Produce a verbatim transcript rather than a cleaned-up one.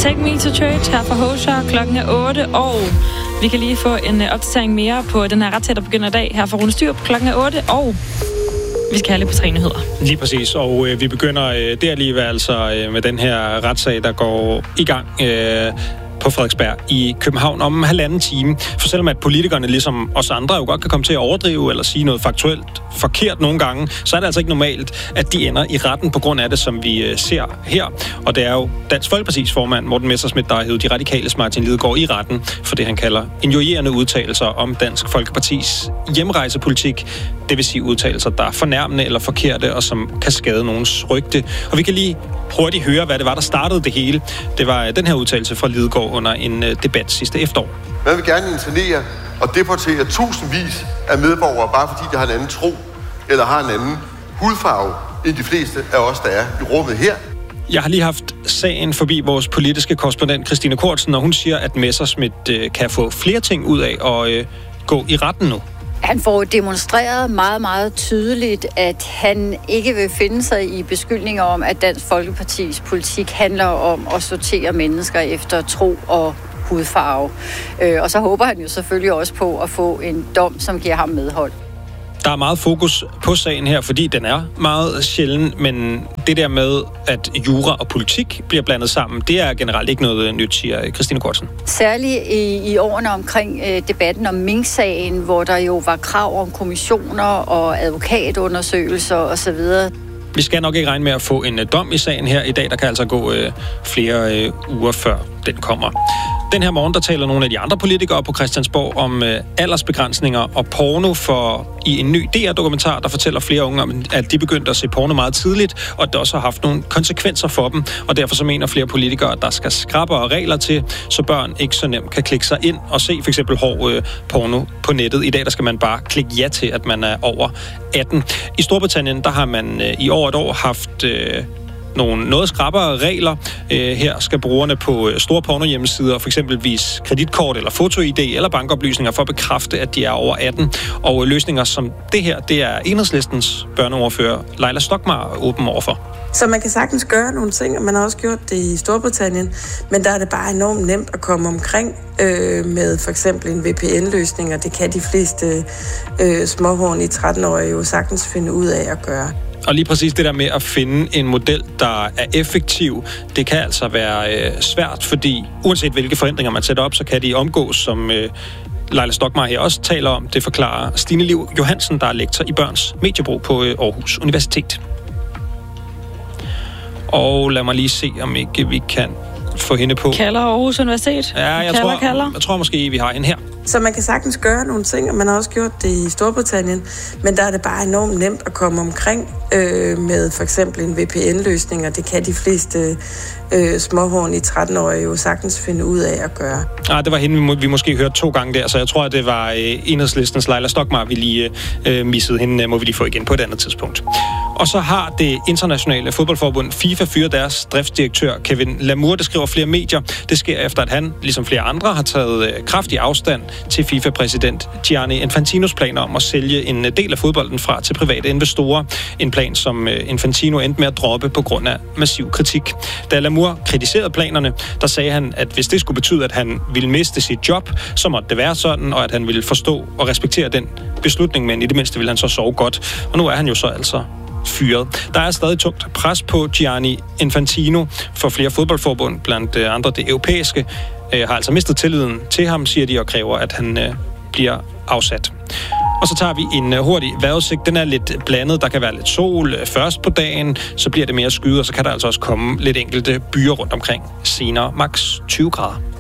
Take Me to Church her fra Hosher. Klokken er otte, og vi kan lige få en opdatering mere på den her retssag, der begynder i dag her fra Rune Styrup. Klokken er otte, og vi skal have lidt på tre nyheder. Lige præcis, og øh, vi begynder øh, der lige altså øh, med den her retssag, der går i gang øh, på Frederiksberg i København om en halvanden time. For selvom at politikerne, ligesom os andre, jo godt kan komme til at overdrive eller sige noget faktuelt forkert nogle gange, så er det altså ikke normalt, at de ender i retten på grund af det, som vi øh, ser her. Og det er jo Dansk Folkepartis formand, Morten Messerschmidt, der har hævet de radikales Martin Lidegaard i retten for det, han kalder injurierende udtalelser om Dansk Folkepartis hjemrejsepolitik. Det vil sige udtalelser, der er fornærmende eller forkerte, og som kan skade nogens rygte. Og vi kan lige hurtigt høre, hvad det var, der startede det hele. Det var den her udtalelse fra Lidegaard under en debat sidste efterår. Man vil gerne internere og deportere tusindvis af medborgere, bare fordi de har en anden tro eller har en anden hudfarve end de fleste af os, der er i rummet her. Jeg har lige haft sagen forbi vores politiske korrespondent Christine Kortsen, og hun siger, at Messerschmidt øh, kan få flere ting ud af at øh, gå i retten nu. Han får demonstreret meget, meget tydeligt, at han ikke vil finde sig i beskyldninger om, at Dansk Folkepartis politik handler om at sortere mennesker efter tro og hudfarve. Øh, og så håber han jo selvfølgelig også på at få en dom, som giver ham medhold. Der er meget fokus på sagen her, fordi den er meget sjælden, men det der med, at jura og politik bliver blandet sammen, det er generelt ikke noget nyt, siger Christine Kortsen. Særligt i, i årene omkring øh, debatten om Mink-sagen, hvor der jo var krav om kommissioner og advokatundersøgelser osv. Vi skal nok ikke regne med at få en uh, dom i sagen her i dag. Der kan altså gå uh, flere uh, uger før den kommer. Den her morgen, der taler nogle af de andre politikere på Christiansborg om uh, aldersbegrænsninger og porno for i en ny D R-dokumentar, der fortæller flere unge om, at de begyndte at se porno meget tidligt, og at det også har haft nogle konsekvenser for dem. Og derfor så mener flere politikere, at der skal skrappere regler til, så børn ikke så nemt kan klikke sig ind og se for eksempel hård uh, porno på nettet. I dag der skal man bare klikke ja til, at man er over atten. I Storbritannien, der har man uh, i over et år haft Uh, nogle noget skrappere regler. Øh, her skal brugerne på store pornohjemmesider for eksempel vise kreditkort eller foto-I D eller bankoplysninger for at bekræfte, at de er over atten. Og løsninger som det her, det er Enhedslistens børneordfører Laila Stockmarr åben overfor. Så man kan sagtens gøre nogle ting, og man har også gjort det i Storbritannien, men der er det bare enormt nemt at komme omkring øh, med for eksempel en V P N-løsning, og det kan de fleste øh, småhorn i tretten-årige jo sagtens finde ud af at gøre. Og lige præcis det der med at finde en model, der er effektiv, det kan altså være øh, svært, fordi uanset hvilke forandringer man sætter op, så kan de omgås, som øh, Laila Stockmarr her også taler om. Det forklarer Stine Liv Johansen, der er lektor i børns mediebrug på øh, Aarhus Universitet. Og lad mig lige se, om ikke vi kan få hende på. Kalder Aarhus Universitet? Ja, jeg, kalder, tror, kalder. jeg tror måske, vi har hende her. Så man kan sagtens gøre nogle ting, og man har også gjort det i Storbritannien, men der er det bare enormt nemt at komme omkring øh, med for eksempel en V P N-løsning, og det kan de fleste øh, småhorn i tretten-årige jo sagtens finde ud af at gøre. Ah, det var hende, vi, må, vi måske hørte to gange der, så jeg tror, at det var øh, Enhedslistens Laila Stockmarr, vi lige øh, missede. Hende må vi lige få igen på et andet tidspunkt. Og så har det internationale fodboldforbund FIFA fyret deres driftsdirektør Kevin Lamour. Det skriver flere medier. Det sker efter, at han, ligesom flere andre, har taget øh, kraftig afstand til FIFA-præsident Gianni Infantinos planer om at sælge en del af fodbolden fra til private investorer. En plan, som Infantino endte med at droppe på grund af massiv kritik. Da Lamour kritiserede planerne, der sagde han, at hvis det skulle betyde, at han ville miste sit job, så måtte det være sådan, og at han ville forstå og respektere den beslutning, men i det mindste ville han så sove godt. Og nu er han jo så altså fyret. Der er stadig tungt pres på Gianni Infantino for flere fodboldforbund, blandt andre det europæiske, har altså mistet tilliden til ham, siger de, og kræver, at han øh, bliver afsat. Og så tager vi en øh, hurtig vejrudsigt. Den er lidt blandet. Der kan være lidt sol øh, først på dagen, så bliver det mere skyet, og så kan der altså også komme lidt enkelte byer rundt omkring senere, maks tyve grader.